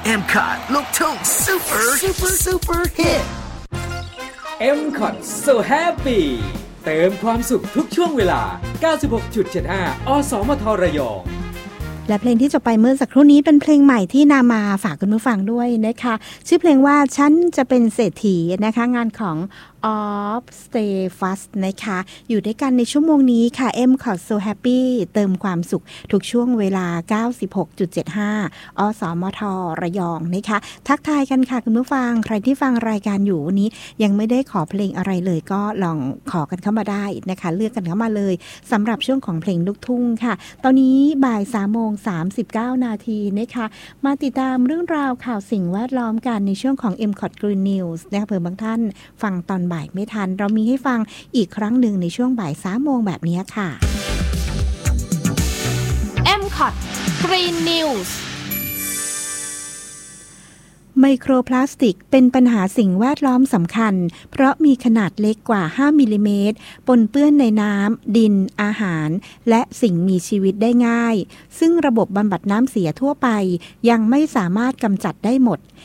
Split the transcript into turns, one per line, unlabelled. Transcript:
M-Cot ลูกทุ่ง super hit
M-Cot so happy เติมความสุขทุกช่วงเวลา 96.75 อสมทระยอง
และเพลงที่จบไปเมื่อสักครู่นี้เป็นเพลงใหม่ที่นำมาฝากคุณผู้ฟังด้วยนะคะชื่อเพลงว่าฉันจะเป็นเศรษฐีนะคะงานของof Stay Fast นะคะอยู่ด้วยกันในชั่วโมงนี้ค่ะ M-Cot So Happy เติมความสุขทุกช่วงเวลา 96.75 อสมทระยองนะคะทักทายกันค่ะคุณผู้ฟังใครที่ฟังรายการอยู่วันนี้ยังไม่ได้ขอเพลงอะไรเลยก็ลองขอกันเข้ามาได้นะคะเลือกกันเข้ามาเลยสำหรับช่วงของเพลงลูกทุ่งค่ะตอนนี้บ่าย 3:39 นาทีนะคะมาติดตามเรื่องราวข่าวสิ่งแวดล้อมกันในช่วงของ M-Cot Green News นะคะเผื่อบางท่านฟังตอนบ่ายไม่ทันเรามีให้ฟังอีกครั้งหนึ่งในช่วงบ่าย 3:00 แบบนี้ค่ะ
M-Cot Green News
ไมโครพลาสติกเป็นปัญหาสิ่งแวดล้อมสำคัญเพราะมีขนาดเล็กกว่า 5 มิลลิเมตรปนเปื้อนในน้ำดินอาหารและสิ่งมีชีวิตได้ง่ายซึ่งระบบบำบัดน้ำเสียทั่วไปยังไม่สามารถกำจัดได้หมด